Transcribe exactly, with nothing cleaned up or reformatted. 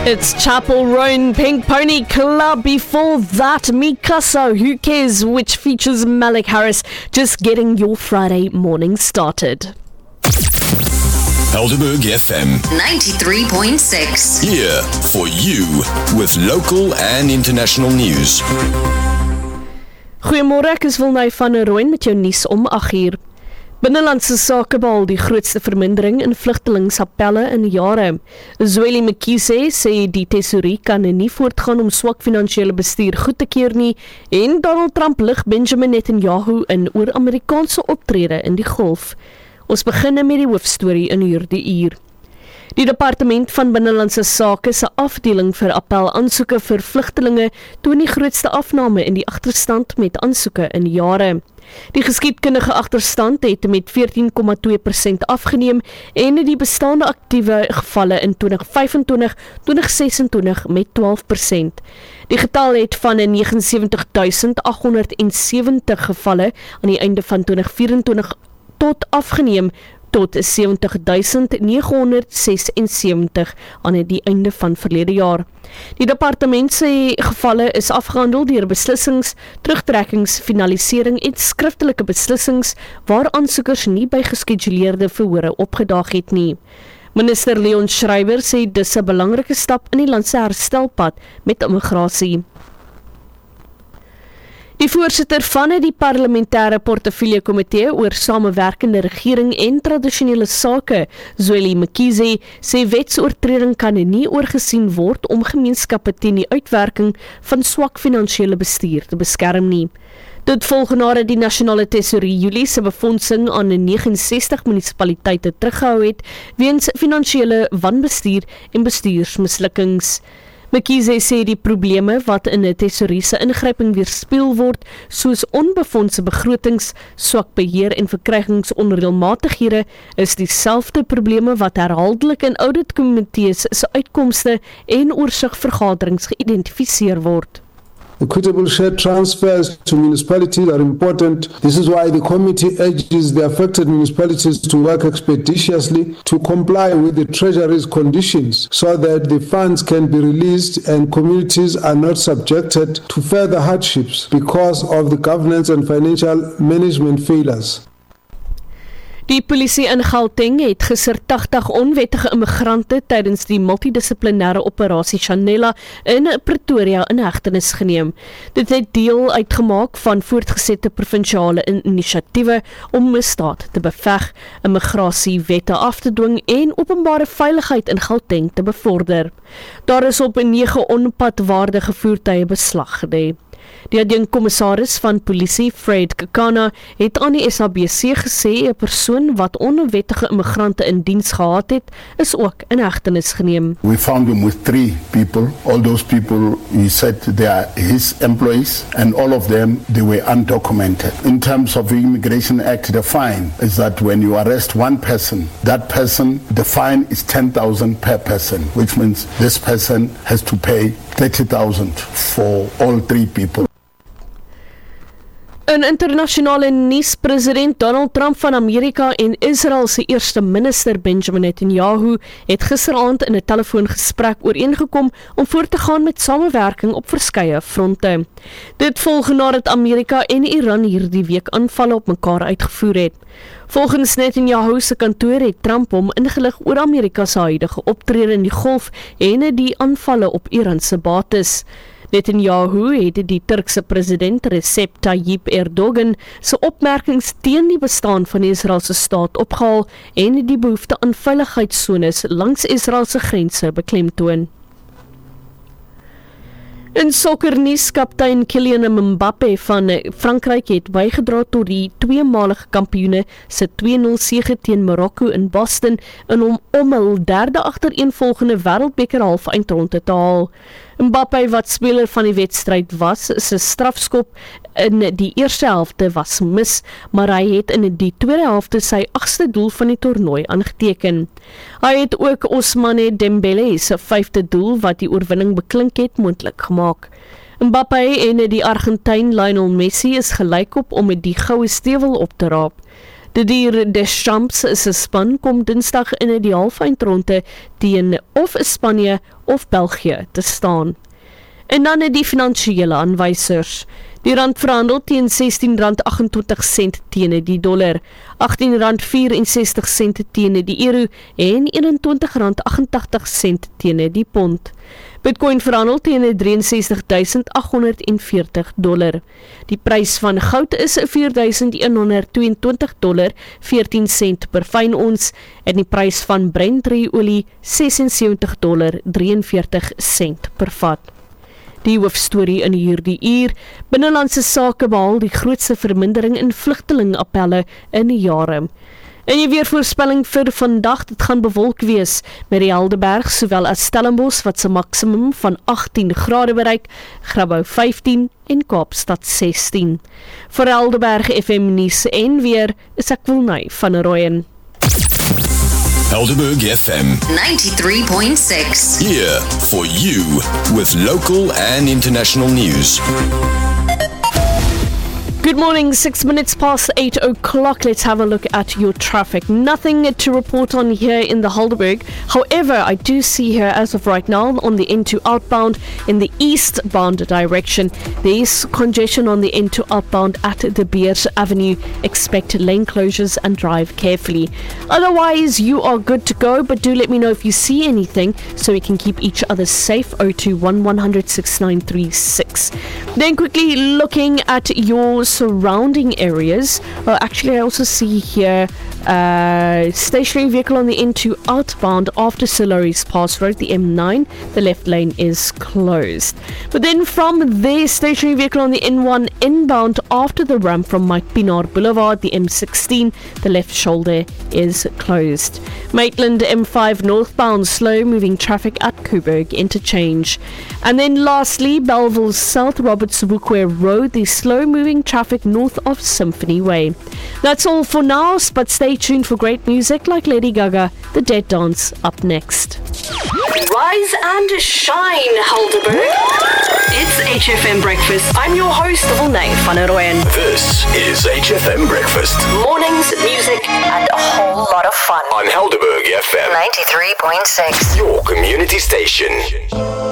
It's Chapel Roan Pink Pony Club. Before that, Mikasa, Who Cares, which features Malik Harris, just getting your Friday morning started. Helderberg F M ninety-three point six. Here for you with local and international news. Goeiemôre, ek is Wilnay van Rooyen met jou nuus om agt uur. Binnelandse sake behaal die grootste vermindering in vlugtelingsappelle in jare. Zweli Mkhize sê die tesourier kan nie voortgaan om swak finansiële bestuur goed te keer nie en Donald Trump lig Benjamin Netanyahu in oor Amerikaanse optrede in die Golf. Ons begin met die hoofstorie in hierdie uur. Die Departement van Binnelandse Sake se afdeling vir appelaansoeke vir vlugtelinge toon die grootste afname in die agterstand met aansoeke in jare. Die geskiedkundige agterstand het met veertien komma twee persent afgeneem en die bestaande aktiewe gevalle in twintig vyf en twintig twintig ses en twintig met twaalf persent. Die getal het van sewenty seven thousand eight hundred seventy gevalle aan die einde van twintig vyf en twintig tot afgeneem tot seventy thousand nine hundred seventy-six aan die einde van verlede jaar. Die departement sê gevalle is afgehandel deur beslissings, terugtrekkings, finalisering en skriftelike beslissings waar aansoekers nie by geskeduleerde verhore opgedaag het nie. Minister Leon Schreiber sê dis 'n belangrike stap in die land se herstelpad met immigrasie. Die voorsitter van die parlementêre portefeulje komitee oor samewerkende regering en tradisionele sake, Zweli Mkhize, sê wetsoortreding kan nie oorgesien word om gemeenskappe teen die uitwerking van swak finansiële bestuur te beskerm nie. Dit volg nadat die nasionale tesourier Julie se befondsing aan negenensestig munisipaliteite teruggehou het weens finansiële wanbestuur en bestuursmislukkings. Mkhize sê die probleme wat in 'n tesourier se ingryping weerspieël word, soos onbefondse begrotings, swak beheer en verkrygingsonreëlmatighede, is dieselfde probleme wat herhaaldelik in auditkomitees se uitkomste en oorsigvergaderings geïdentifiseer word. Equitable share transfers to municipalities are important. This is why the committee urges the affected municipalities to work expeditiously to comply with the Treasury's conditions so that the funds can be released and communities are not subjected to further hardships because of the governance and financial management failures. Die polisie in Gauteng het gister tagtig onwettige immigrante tydens die multidissiplinêre operasie Chanela in Pretoria in hegtenis geneem. Dit het deel uitgemaak van voortgesette provinsiale inisiatiewe om misdaad te beveg, immigrasiewette af te dwing en openbare veiligheid in Gauteng te bevorder. Daar is op nege onpadwaardige voertuie beslag gelê. Die adjunkkommissaris van polisie, Fred Kakana, het aan die S A B C gesê 'n persoon wat onwettige immigrante in diens gehad het, is ook in hegtenis geneem. We found him with three people. All those people, he said they are his employees, and all of them, they were undocumented. In terms of the Immigration Act, the fine is that when you arrest one person, that person, the fine is ten thousand per person, which means this person has to pay thirty thousand for all three people. In internasionale nuus, president Donald Trump van Amerika en Israel se eerste minister Benjamin Netanyahu het gisteraand in 'n telefoongesprek ooreengekom om voort te gaan met samewerking op verskeie fronte. Dit volg nadat Amerika en Iran hierdie week aanvalle op mekaar uitgevoer het. Volgens Netanyahu se kantoor het Trump hom ingelig oor Amerika se huidige optrede in die Golf en die aanvalle op Iran se bates. Netanyahu het die Turkse president Recep Tayyip Erdogan se opmerkings teen die bestaan van die Israelse staat opgehaal en die behoefte aan veiligheidssones langs Israelse grense beklemtoon. In sokkernuus, kaptein Kylian Mbappé van Frankryk het bygedra tot die tweemalige kampioene se twee nul sege teen Marokko in Boston en om om hul derde agtereenvolgende wêreldbeker halfeindronde te haal. Mbappé, wat speler van die wedstryd was, sy strafskop in die eerste helfte was mis, maar hy het in die tweede helfte sy agste doel van die toernooi aangeteken. Hy het ook Ousmane Dembélé se vyfde doel wat die oorwinning beklink het moontlik gemaak. Mbappé en die Argentyn Lionel Messi is gelykop om met die goue stewel op te raap. De dier Deschamps se span kom Dinsdag in die halfeindronde teen of Spanje of België te staan. En dan die finansiële aanwysers. Die rand verhandel teen sestien rand agt-en-twintig sent teen die dollar, agttien rand vyf en sestig sent teen die euro en eenentwintig rand agt-en-tagtig sent teen die pond. Bitcoin verhandel teen ses drie duisend agt honderd veertig dollar. Die prys van goud is vier duisend een honderd twee en twintig dollar veertien sent per fyn ons en die prys van Brent olie ses en sewentig dollar vyf en veertig sent per vat. Die hoofstorie in hierdie uur, binnelandse sake behaal die grootste vermindering in vlugtelingappelle in jare. En jy weervoorspelling vir vandag, dit gaan bewolk wees, met die Helderberg sowel as Stellenbosch wat se maksimum van agttien grade bereik, Grabouw vyftien en Kaapstad sestien. Vir Helderberg F M nuus en weer is ek Wilnay van Rooyen. Helderberg F M ninety-three point six. here for you with local and international news. Good morning, six minutes past eight o'clock. Let's have a look at your traffic. Nothing to report on here in the Helderberg. However, I do see here as of right now on the N two outbound in the eastbound direction, there is congestion on the N two outbound at De Beers Avenue. Expect lane closures and drive carefully. Otherwise, you are good to go, but do let me know if you see anything so we can keep each other safe. oh two one one hundred six nine three six. Then quickly looking at your surrounding areas. Well, actually, I also see here uh, stationary vehicle on the N two outbound after Solaris Pass Road, the M nine. The left lane is closed. But then from there, stationary vehicle on the N one inbound after the ramp from Mike Pienaar Boulevard, the M sixteen. The left shoulder is closed. Maitland M five northbound, slow moving traffic at Coburg Interchange. And then lastly, Belleville South Robert Sobukwe Road, the slow moving traffic north of Symphony Way. That's all for now, but stay tuned for great music like Lady Gaga, The Dead Dance, up next. Rise and shine, Helderberg. It's H F M Breakfast. I'm your host, Wilnay van Rooyen. This is H F M Breakfast Mornings, music, and a whole lot of fun. on Helderberg F M, ninety-three point six. your community station.